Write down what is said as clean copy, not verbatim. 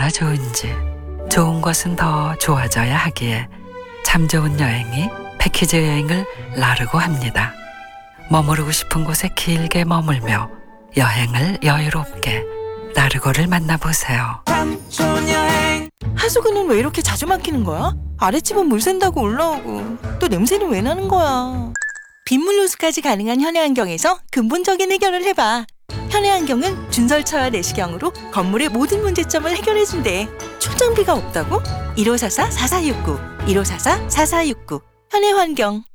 얼마나 좋은지, 좋은 것은 더 좋아져야 하기에 참 좋은 여행이 패키지 여행을 나르고 합니다. 머무르고 싶은 곳에 길게 머물며 여행을 여유롭게 나르고를 만나보세요. 하수구는 왜 이렇게 자주 막히는 거야? 아랫집은 물 샌다고 올라오고 또 냄새는 왜 나는 거야? 빗물 누수까지 가능한 현해안경에서 근본적인 해결을 해봐. 현해안경은 준설처와 내시경으로 건물의 모든 문제점을 해결해준대. 초장비가 없다고? 1544-4469 1544-4469 현해환경.